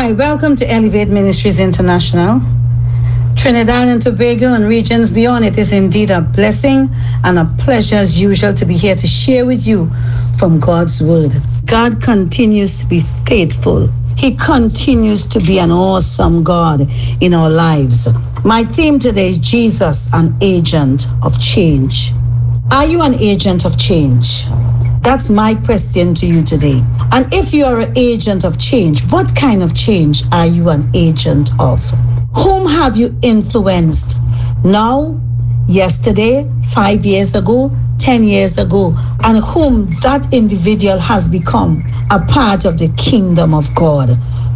Hi, welcome to Elevate Ministries International. Trinidad and Tobago and regions beyond, it is indeed a blessing and a pleasure as usual to be here to share with you from God's Word. God continues to be faithful. He continues to be an awesome God in our lives. My theme today is Jesus, an agent of change. Are you an agent of change? That's my question to you today. And if you are an agent of change, what kind of change are you an agent of? Whom have you influenced now, yesterday, 5 years ago, 10 years ago, and whom that individual has become a part of the kingdom of God?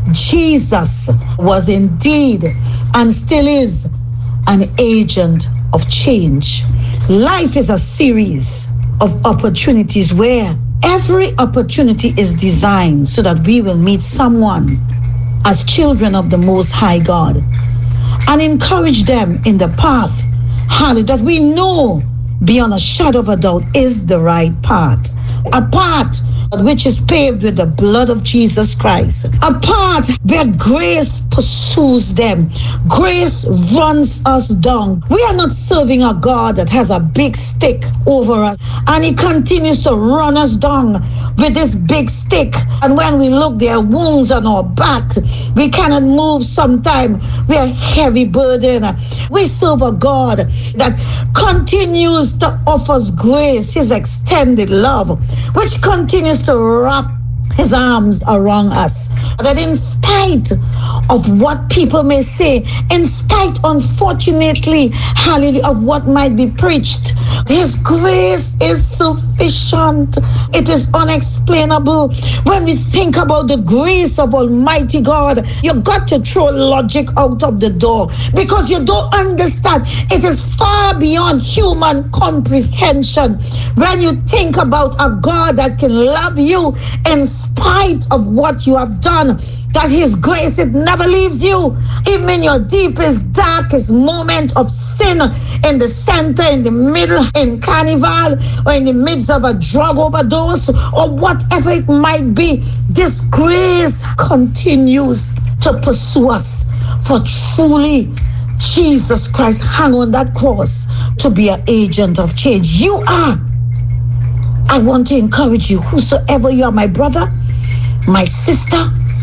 Jesus was indeed and still is an agent of change. Life is a series of opportunities where every opportunity is designed so that we will meet someone as children of the Most High God and encourage them in the path, that we know beyond a shadow of a doubt is the right path. A path which is paved with the blood of Jesus Christ. A path where grace pursues them. Grace runs us down. We are not serving a God that has a big stick over us and he continues to run us down with this big stick. And when we look, there are wounds on our back. We cannot move sometimes. We are heavy burden. We serve a God that continues to offer us grace, his extended love, which continues to wrap his arms around us. That in spite of what people may say, in spite, unfortunately, hallelujah, of what might be preached, his grace is sufficient. It is unexplainable. When we think about the grace of Almighty God, you got to throw logic out of the door because you don't understand. It is far beyond human comprehension. When you think about a God that can love you in spite of what you have done, that his grace, it never leaves you, even in your deepest, darkest moment of sin, in the center, in the middle, in carnival, or in the midst of a drug overdose, or whatever it might be. This grace continues to pursue us, for truly Jesus Christ hung on that cross to be an agent of change. You are. I want to encourage you, whosoever you are, my brother, my sister,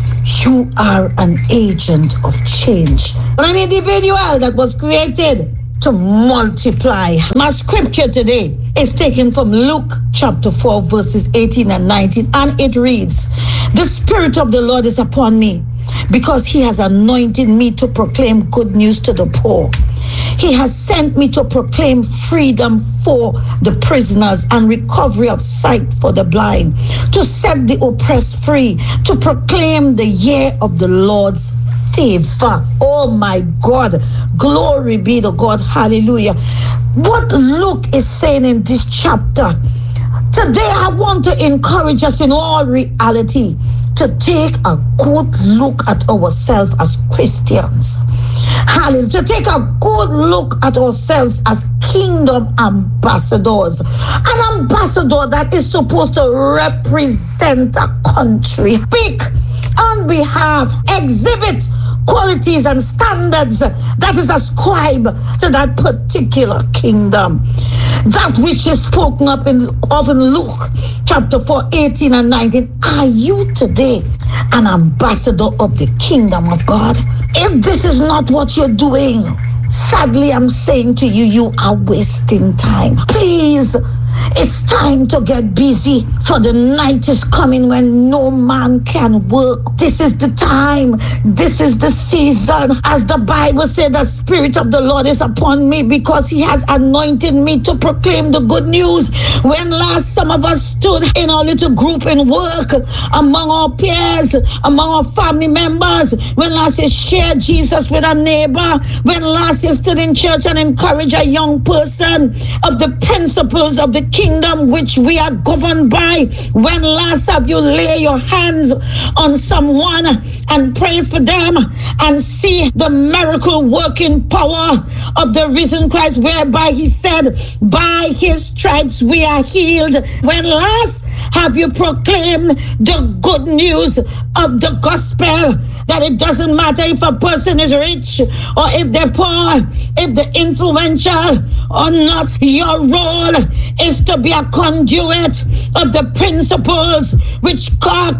you are an agent of change. An individual that was created to multiply. My scripture today is taken from Luke chapter 4, verses 18 and 19, and it reads, "The Spirit of the Lord is upon me, because he has anointed me to proclaim good news to the poor. He has sent me to proclaim freedom for the prisoners and recovery of sight for the blind, to set the oppressed free, to proclaim the year of the Lord's favor." Oh my God, glory be to God, hallelujah. What Luke is saying in this chapter, today I want to encourage us in all reality to take a good look at ourselves as Christians. Hallelujah. To take a good look at ourselves as kingdom ambassadors. An ambassador that is supposed to represent a country, speak on behalf, exhibit qualities and standards that is ascribed to that particular kingdom. That which is spoken of in Luke chapter 4, 18 and 19. Are you today an ambassador of the kingdom of God? If this is not what you're doing, sadly I'm saying to you, you are wasting time. Please, it's time to get busy, for the night is coming when no man can work. This is the time. This is the season. As the Bible said, the Spirit of the Lord is upon me because he has anointed me to proclaim the good news. When last some of us stood in our little group in work, among our peers, among our family members, when last you shared Jesus with a neighbor, when last you stood in church and encouraged a young person of the principles of the kingdom which we are governed by, I. When last have you lay your hands on someone and pray for them and see the miracle working power of the risen Christ, whereby he said, by his stripes we are healed? When last have you proclaimed the good news of the gospel, that it doesn't matter if a person is rich or if they're poor, if they're influential or not, your role is to be a conduit of the principles which God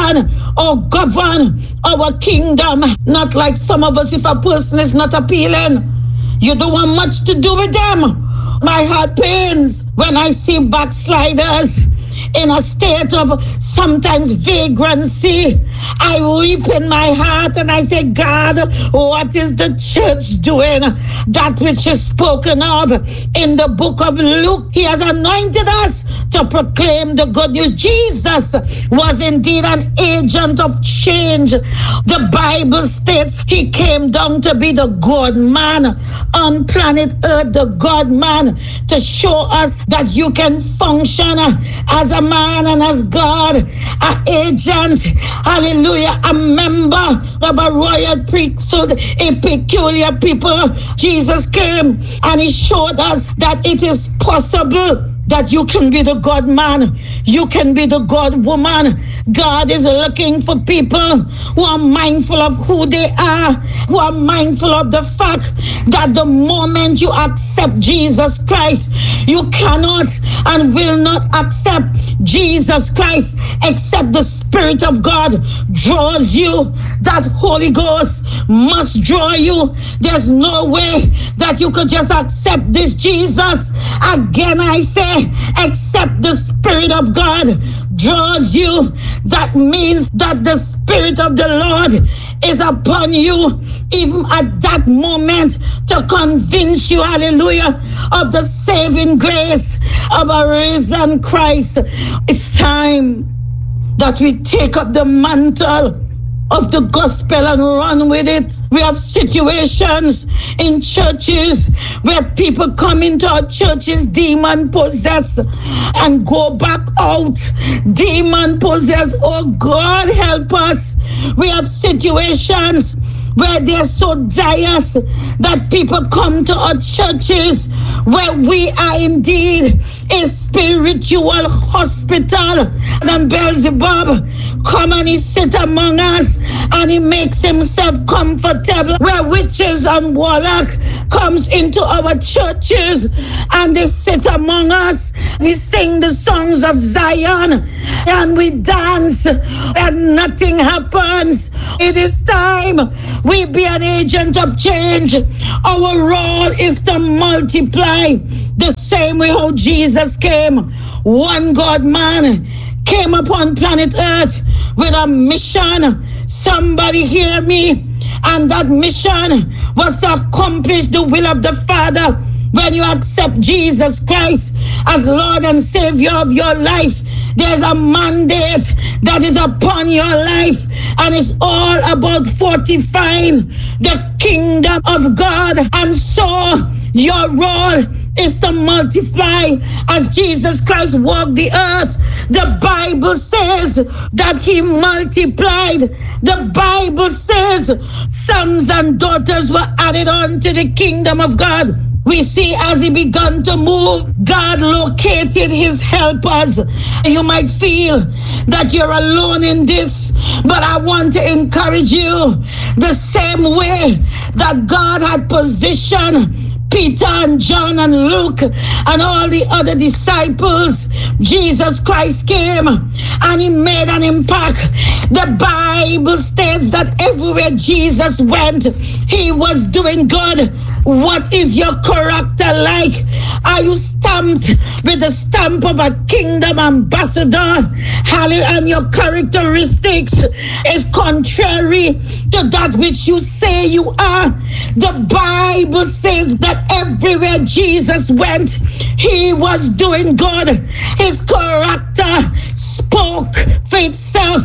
govern our kingdom. Not like some of us, if a person is not appealing, you don't want much to do with them. My heart pains when I see backsliders in a state of sometimes vagrancy. I weep in my heart and I say, God, what is the church doing? That which is spoken of in the book of Luke. He has anointed us to proclaim the good news. Jesus was indeed an agent of change. The Bible states he came down to be the God man on planet Earth, the God man, to show us that you can function as a man and as God, an agent, hallelujah, a member of a royal priesthood, a peculiar people. Jesus came and he showed us that it is possible that you can be the God man, you can be the God woman. God is looking for people who are mindful of who they are, who are mindful of the fact that the moment you accept Jesus Christ, you cannot and will not accept Jesus Christ except the Spirit of God draws you. That Holy Ghost must draw you. There's no way that you could just accept this Jesus. Again, I say, except the Spirit of God draws you. That means that the Spirit of the Lord is upon you, even at that moment, to convince you, hallelujah, of the saving grace of a risen Christ. It's time that we take up the mantle of the gospel and run with it. We have situations in churches where people come into our churches demon possessed and go back out demon possessed. Oh God, help us. We have situations where they're so joyous that people come to our churches where we are indeed a spiritual hospital. And Beelzebub come and he sit among us and he makes himself comfortable, where witches and warlock comes into our churches and they sit among us. We sing the songs of Zion and we dance and nothing happens. It is time we be an agent of change. Our role is to multiply the same way how Jesus came. One God man came upon planet Earth with a mission. Somebody hear me. And that mission was to accomplish the will of the Father. When you accept Jesus Christ as Lord and Savior of your life, there's a mandate that is upon your life, and it's all about fortifying the kingdom of God. And so your role is to multiply as Jesus Christ walked the earth. The Bible says that he multiplied. The Bible says sons and daughters were added on to the kingdom of God. We see as he began to move, God located his helpers. You might feel that you're alone in this, but I want to encourage you the same way that God had positioned Peter and John and Luke and all the other disciples. Jesus Christ came and he made an impact. The Bible states that everywhere Jesus went, he was doing good. What is your character like? Are you stamped with the stamp of a kingdom ambassador? Hallelujah. And your characteristics is contrary to that which you say you are. The Bible says that everywhere Jesus went, he was doing good. His character spoke for itself.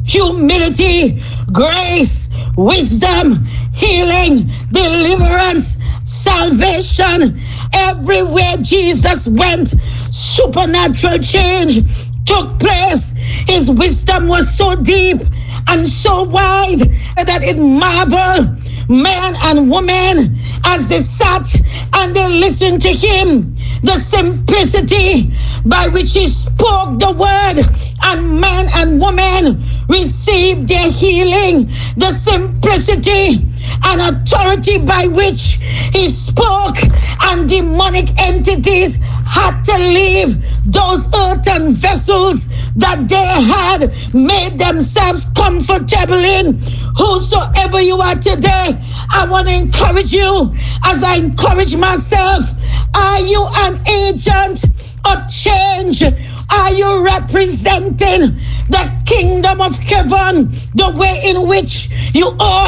Humility, grace, wisdom, healing, deliverance, salvation. Everywhere Jesus went, supernatural change took place, his wisdom was so deep and so wide that it marveled men and women as they sat and they listened to him. The simplicity by which he spoke the word, and men and women received their healing. The simplicity and authority by which he spoke, and demonic entities had to leave those earthen vessels that they had made themselves comfortable in. Whosoever you are today, I want to encourage you as I encourage myself. Are you an agent of change? Are you representing the kingdom of heaven the way in which you are?